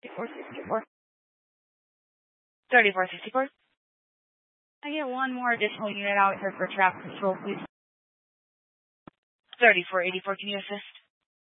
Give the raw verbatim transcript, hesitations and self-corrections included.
thirty-four sixty-four. thirty-four sixty-four. I get one more additional unit out here for traffic control, please. thirty-four eighty-four, can you assist?